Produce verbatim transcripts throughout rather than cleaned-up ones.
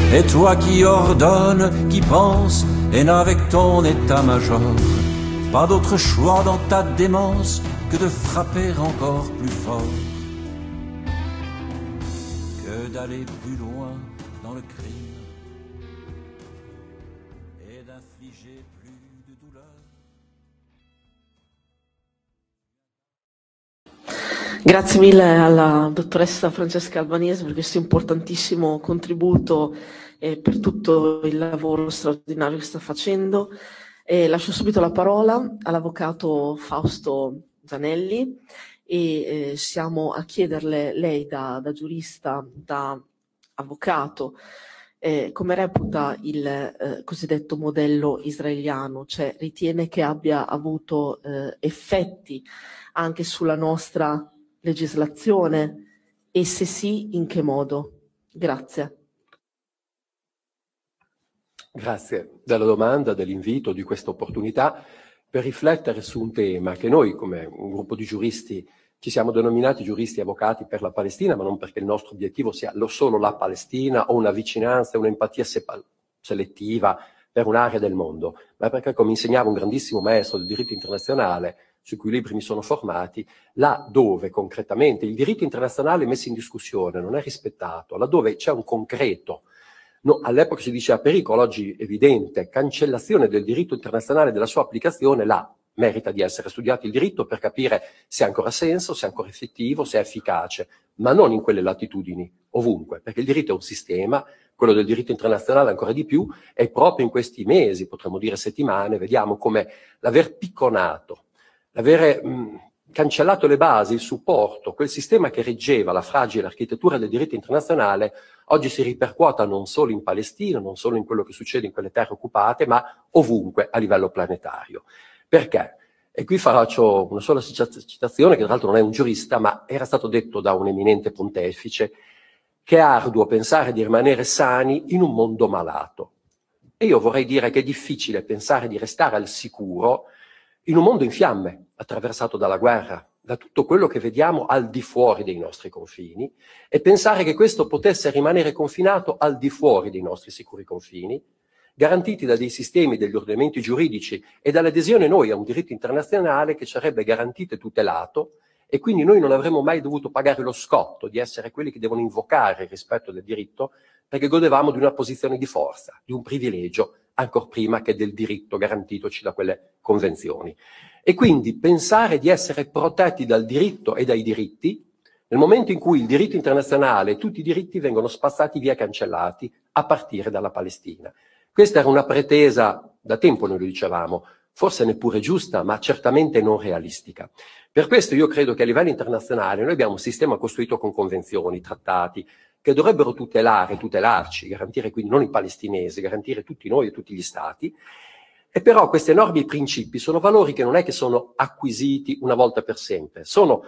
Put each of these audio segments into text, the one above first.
Et toi qui ordonnes, qui penses, et n'avec ton état-major, pas d'autre choix dans ta démence que de frapper encore plus fort, que d'aller plus loin dans le crime et d'infliger plus de douleur. Grazie mille alla dottoressa Francesca Albanese per questo importantissimo contributo e per tutto il lavoro straordinario che sta facendo. E lascio subito la parola all'avvocato Fausto Zanelli e eh, siamo a chiederle, lei da, da giurista, da avvocato, eh, come reputa il eh, cosiddetto modello israeliano, cioè ritiene che abbia avuto eh, effetti anche sulla nostra legislazione e se sì, in che modo? Grazie. Grazie della domanda, dell'invito, di questa opportunità per riflettere su un tema che noi come un gruppo di giuristi ci siamo denominati giuristi e avvocati per la Palestina, ma non perché il nostro obiettivo sia lo solo la Palestina o una vicinanza e un'empatia selettiva per un'area del mondo, ma perché, come insegnava un grandissimo maestro del diritto internazionale, su cui libri mi sono formati, là dove concretamente il diritto internazionale messo in discussione non è rispettato, laddove c'è un concreto, no, all'epoca si diceva pericolo, oggi evidente, cancellazione del diritto internazionale e della sua applicazione, là merita di essere studiato il diritto per capire se ha ancora senso, se è ancora effettivo, se è efficace, ma non in quelle latitudini, ovunque, perché il diritto è un sistema, quello del diritto internazionale ancora di più, e proprio in questi mesi, potremmo dire settimane, vediamo come l'aver picconato, l'avere mh, cancellato le basi, il supporto, quel sistema che reggeva la fragile architettura del diritto internazionale, oggi si ripercuota non solo in Palestina, non solo in quello che succede in quelle terre occupate, ma ovunque a livello planetario. Perché? E qui faccio una sola citazione, che tra l'altro non è un giurista, ma era stato detto da un eminente pontefice, che è arduo pensare di rimanere sani in un mondo malato. E io vorrei dire che è difficile pensare di restare al sicuro in un mondo in fiamme, attraversato dalla guerra, da tutto quello che vediamo al di fuori dei nostri confini, e pensare che questo potesse rimanere confinato al di fuori dei nostri sicuri confini, garantiti da dei sistemi, degli ordinamenti giuridici e dall'adesione noi a un diritto internazionale che ci avrebbe garantito e tutelato, e quindi noi non avremmo mai dovuto pagare lo scotto di essere quelli che devono invocare il rispetto del diritto, perché godevamo di una posizione di forza, di un privilegio, ancor prima che del diritto garantitoci da quelle convenzioni. E quindi pensare di essere protetti dal diritto e dai diritti, nel momento in cui il diritto internazionale e tutti i diritti vengono spazzati via e cancellati, a partire dalla Palestina. Questa era una pretesa, da tempo noi lo dicevamo, forse neppure giusta, ma certamente non realistica. Per questo io credo che a livello internazionale noi abbiamo un sistema costruito con convenzioni, trattati, che dovrebbero tutelare, tutelarci, garantire quindi non i palestinesi, garantire tutti noi e tutti gli stati, e però questi enormi principi sono valori che non è che sono acquisiti una volta per sempre, sono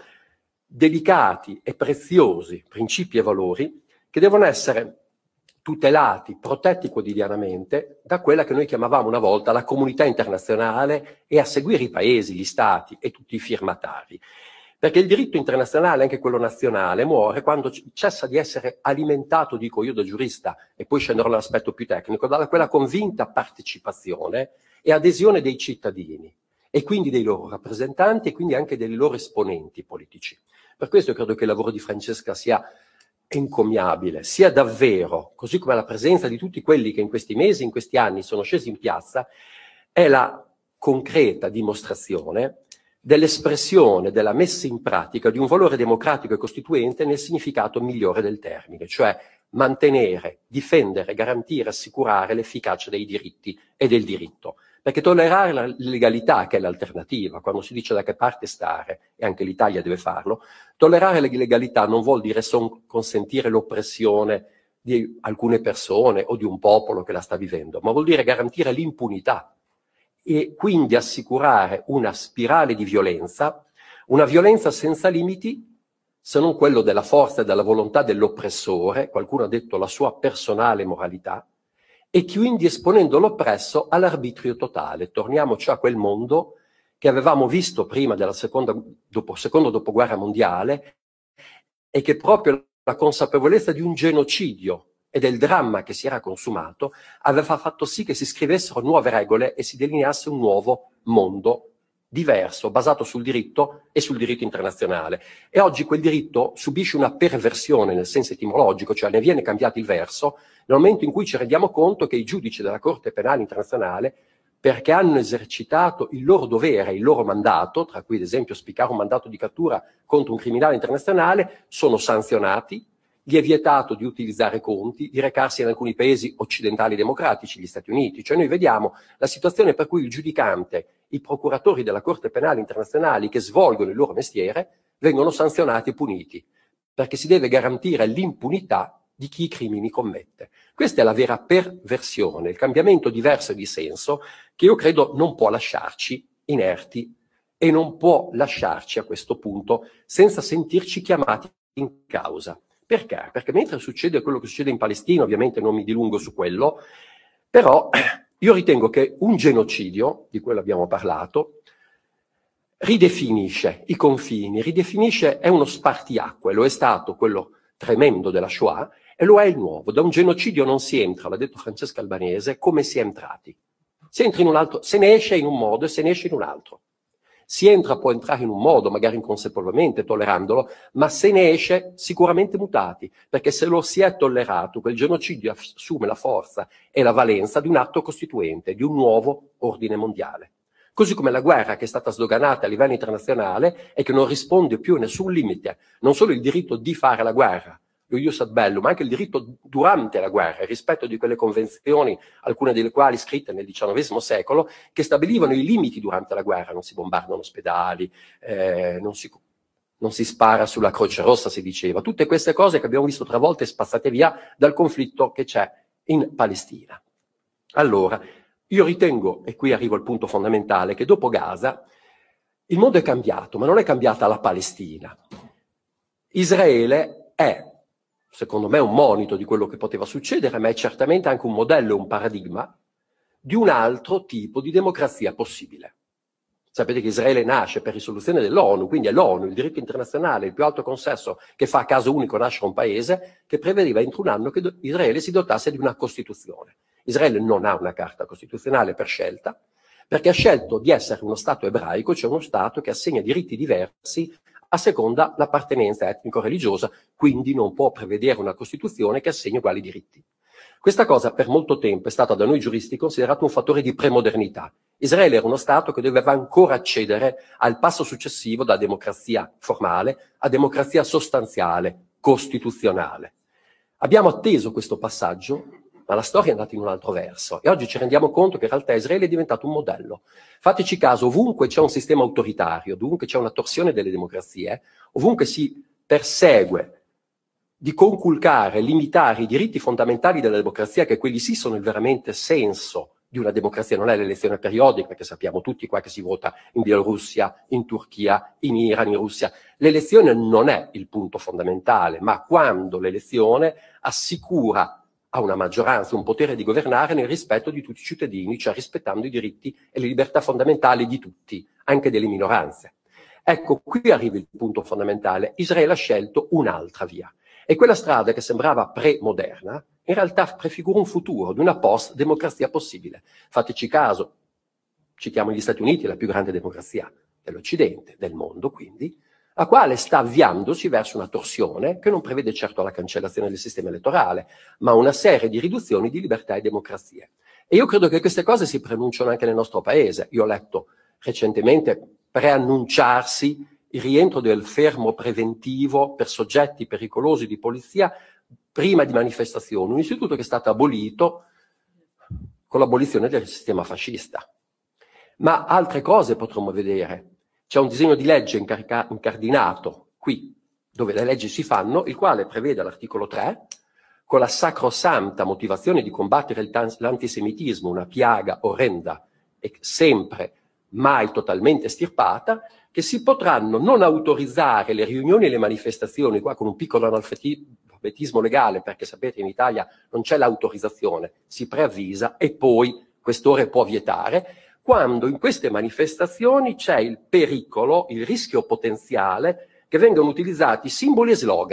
delicati e preziosi principi e valori che devono essere tutelati, protetti quotidianamente da quella che noi chiamavamo una volta la comunità internazionale e a seguire i paesi, gli stati e tutti i firmatari. Perché il diritto internazionale, anche quello nazionale, muore quando cessa di essere alimentato, dico io da giurista, e poi scenderò all'aspetto più tecnico, dalla quella convinta partecipazione e adesione dei cittadini, e quindi dei loro rappresentanti e quindi anche dei loro esponenti politici. Per questo credo che il lavoro di Francesca sia encomiabile, sia davvero, così come la presenza di tutti quelli che in questi mesi, in questi anni sono scesi in piazza, è la concreta dimostrazione dell'espressione, della messa in pratica di un valore democratico e costituente nel significato migliore del termine, cioè mantenere, difendere, garantire, assicurare l'efficacia dei diritti e del diritto. Perché tollerare la legalità, che è l'alternativa, quando si dice da che parte stare, e anche l'Italia deve farlo, tollerare la legalità non vuol dire son consentire l'oppressione di alcune persone o di un popolo che la sta vivendo, ma vuol dire garantire l'impunità e quindi assicurare una spirale di violenza, una violenza senza limiti, se non quello della forza e della volontà dell'oppressore, qualcuno ha detto la sua personale moralità, e quindi esponendo l'oppresso all'arbitrio totale. Torniamo cioè a quel mondo che avevamo visto prima della seconda, dopo, seconda dopoguerra mondiale, e che proprio la consapevolezza di un genocidio e del dramma che si era consumato aveva fatto sì che si scrivessero nuove regole e si delineasse un nuovo mondo diverso, basato sul diritto e sul diritto internazionale. E oggi quel diritto subisce una perversione nel senso etimologico, cioè ne viene cambiato il verso, nel momento in cui ci rendiamo conto che i giudici della Corte Penale Internazionale, perché hanno esercitato il loro dovere, il loro mandato, tra cui ad esempio spiccare un mandato di cattura contro un criminale internazionale, sono sanzionati, gli è vietato di utilizzare conti, di recarsi in alcuni paesi occidentali democratici, gli Stati Uniti. Cioè noi vediamo la situazione per cui il giudicante, i procuratori della Corte Penale Internazionale che svolgono il loro mestiere, vengono sanzionati e puniti, perché si deve garantire l'impunità di chi i crimini commette. Questa è la vera perversione, il cambiamento diverso di senso che io credo non può lasciarci inerti e non può lasciarci a questo punto senza sentirci chiamati in causa. Perché? Perché mentre succede quello che succede in Palestina, ovviamente non mi dilungo su quello, però io ritengo che un genocidio, di cui abbiamo parlato, ridefinisce i confini, ridefinisce, è uno spartiacque, lo è stato quello tremendo della Shoah e lo è il nuovo. Da un genocidio non si entra, l'ha detto Francesca Albanese, come si è entrati. Si entra in un altro, se ne esce in un modo e se ne esce in un altro. Si entra, può entrare in un modo, magari inconsapevolmente, tollerandolo, ma se ne esce sicuramente mutati, perché se lo si è tollerato, quel genocidio assume la forza e la valenza di un atto costituente, di un nuovo ordine mondiale. Così come la guerra che è stata sdoganata a livello internazionale e che non risponde più a nessun limite, non solo il diritto di fare la guerra, lo ius ad bellum, ma anche il diritto durante la guerra, il rispetto di quelle convenzioni, alcune delle quali scritte nel diciannovesimo secolo, che stabilivano i limiti durante la guerra. Non si bombardano ospedali, eh, non, si, non si spara sulla Croce Rossa, si diceva. Tutte queste cose che abbiamo visto travolate e spazzate via dal conflitto che c'è in Palestina. Allora, io ritengo, e qui arrivo al punto fondamentale, che dopo Gaza il mondo è cambiato, ma non è cambiata la Palestina. Israele è, secondo me, un monito di quello che poteva succedere, ma è certamente anche un modello, un paradigma di un altro tipo di democrazia possibile. Sapete che Israele nasce per risoluzione dell'ONU, quindi è l'ONU, il diritto internazionale, il più alto consesso che fa a caso unico nascere un paese, che prevedeva entro un anno che Israele si dotasse di una Costituzione. Israele non ha una carta costituzionale per scelta, perché ha scelto di essere uno Stato ebraico, cioè uno Stato che assegna diritti diversi a seconda l'appartenenza etnico-religiosa, quindi non può prevedere una Costituzione che assegni uguali diritti. Questa cosa per molto tempo è stata da noi giuristi considerata un fattore di premodernità. Israele era uno Stato che doveva ancora accedere al passo successivo da democrazia formale a democrazia sostanziale, costituzionale. Abbiamo atteso questo passaggio, ma la storia è andata in un altro verso e oggi ci rendiamo conto che in realtà Israele è diventato un modello. Fateci caso, ovunque c'è un sistema autoritario, ovunque c'è una torsione delle democrazie, ovunque si persegue di conculcare, limitare i diritti fondamentali della democrazia, che quelli sì sono il veramente senso di una democrazia, non è l'elezione periodica, perché sappiamo tutti qua che si vota in Bielorussia, in Turchia, in Iran, in Russia. L'elezione non è il punto fondamentale, ma quando l'elezione assicura a una maggioranza un potere di governare nel rispetto di tutti i cittadini, cioè rispettando i diritti e le libertà fondamentali di tutti, anche delle minoranze. Ecco, qui arriva il punto fondamentale. Israele ha scelto un'altra via. E quella strada che sembrava pre-moderna, in realtà prefigura un futuro di una post-democrazia possibile. Fateci caso, citiamo gli Stati Uniti, la più grande democrazia dell'Occidente, del mondo quindi, la quale sta avviandosi verso una torsione che non prevede certo la cancellazione del sistema elettorale, ma una serie di riduzioni di libertà e democrazie. E io credo che queste cose si preannunciano anche nel nostro paese. Io ho letto recentemente preannunciarsi il rientro del fermo preventivo per soggetti pericolosi di polizia prima di manifestazioni, un istituto che è stato abolito con l'abolizione del sistema fascista. Ma altre cose potremmo vedere. C'è un disegno di legge incardinato qui, dove le leggi si fanno, il quale prevede all'articolo tre, con la sacrosanta motivazione di combattere l'antisemitismo, una piaga orrenda e sempre mai totalmente estirpata, che si potranno non autorizzare le riunioni e le manifestazioni, qua con un piccolo analfabetismo legale, perché sapete in Italia non c'è l'autorizzazione, si preavvisa e poi questore può vietare, quando in queste manifestazioni c'è il pericolo, il rischio potenziale che vengano utilizzati simboli e slogan.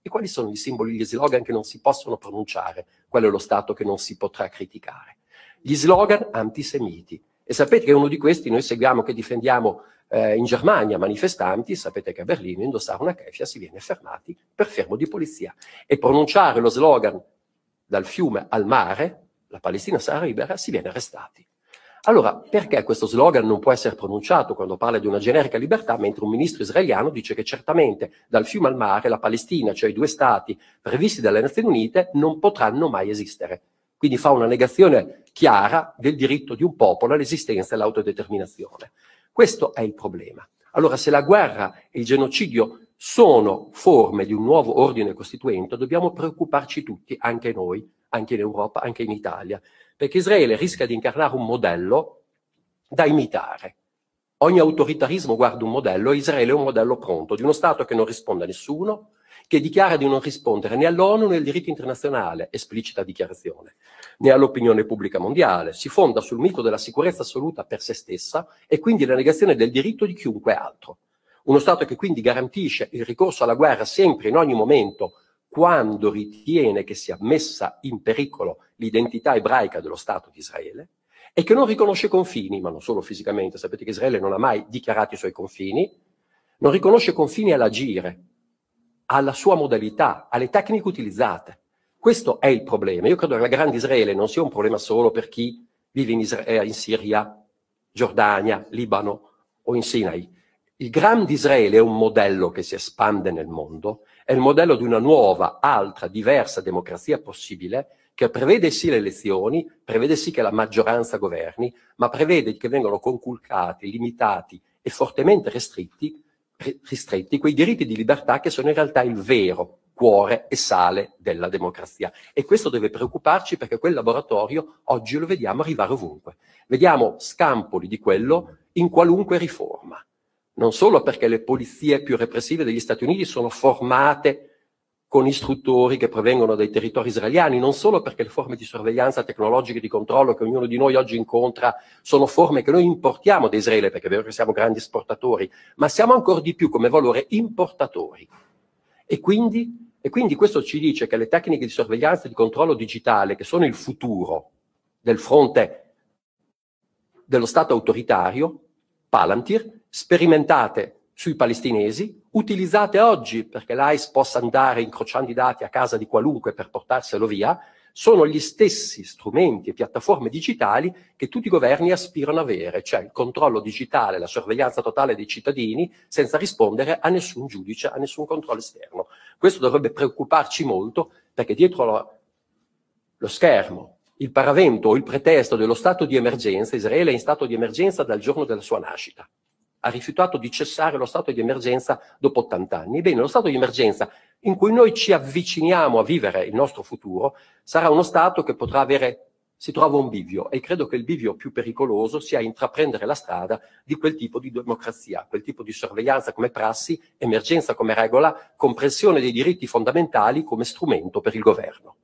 E quali sono i simboli, gli slogan che non si possono pronunciare? Quello è lo Stato che non si potrà criticare. Gli slogan antisemiti. E sapete che uno di questi noi seguiamo, che difendiamo eh, in Germania, manifestanti, sapete che a Berlino indossare una keffia si viene fermati per fermo di polizia. E pronunciare lo slogan dal fiume al mare, la Palestina sarà libera, si viene arrestati. Allora, perché questo slogan non può essere pronunciato quando parla di una generica libertà, mentre un ministro israeliano dice che certamente dal fiume al mare la Palestina, cioè i due stati previsti dalle Nazioni Unite, non potranno mai esistere. Quindi fa una negazione chiara del diritto di un popolo all'esistenza e all'autodeterminazione. Questo è il problema. Allora, se la guerra e il genocidio sono forme di un nuovo ordine costituente, dobbiamo preoccuparci tutti, anche noi, anche in Europa, anche in Italia, perché Israele rischia di incarnare un modello da imitare. Ogni autoritarismo guarda un modello e Israele è un modello pronto, di uno Stato che non risponde a nessuno, che dichiara di non rispondere né all'ONU né al diritto internazionale, esplicita dichiarazione, né all'opinione pubblica mondiale. Si fonda sul mito della sicurezza assoluta per se stessa e quindi la negazione del diritto di chiunque altro. Uno Stato che quindi garantisce il ricorso alla guerra sempre, in ogni momento, quando ritiene che sia messa in pericolo l'identità ebraica dello Stato di Israele, e che non riconosce confini, ma non solo fisicamente, sapete che Israele non ha mai dichiarato i suoi confini, non riconosce confini all'agire, alla sua modalità, alle tecniche utilizzate. Questo è il problema. Io credo che la Grande Israele non sia un problema solo per chi vive in, Isra- in Siria, Giordania, Libano o in Sinai. Il Grande Israele è un modello che si espande nel mondo, è il modello di una nuova, altra, diversa democrazia possibile, che prevede sì le elezioni, prevede sì che la maggioranza governi, ma prevede che vengano conculcati, limitati e fortemente ristretti, ristretti quei diritti di libertà che sono in realtà il vero cuore e sale della democrazia. E questo deve preoccuparci, perché quel laboratorio oggi lo vediamo arrivare ovunque. Vediamo scampoli di quello in qualunque riforma. Non solo perché le polizie più repressive degli Stati Uniti sono formate con istruttori che provengono dai territori israeliani, non solo perché le forme di sorveglianza tecnologica e di controllo che ognuno di noi oggi incontra sono forme che noi importiamo da Israele, perché è vero che siamo grandi esportatori, ma siamo ancora di più come valore importatori. E quindi, e quindi questo ci dice che le tecniche di sorveglianza e di controllo digitale, che sono il futuro del fronte dello Stato autoritario, Palantir, sperimentate sui palestinesi, utilizzate oggi perché l'I C E possa andare incrociando i dati a casa di qualunque per portarselo via, sono gli stessi strumenti e piattaforme digitali che tutti i governi aspirano a avere, cioè il controllo digitale, la sorveglianza totale dei cittadini senza rispondere a nessun giudice, a nessun controllo esterno. Questo dovrebbe preoccuparci molto, perché dietro lo, lo schermo, il paravento o il pretesto dello stato di emergenza, Israele è in stato di emergenza dal giorno della sua nascita. Ha rifiutato di cessare lo stato di emergenza dopo ottanta anni. Ebbene, lo stato di emergenza in cui noi ci avviciniamo a vivere il nostro futuro sarà uno stato che potrà avere, si trova un bivio, e credo che il bivio più pericoloso sia intraprendere la strada di quel tipo di democrazia, quel tipo di sorveglianza come prassi, emergenza come regola, comprensione dei diritti fondamentali come strumento per il governo.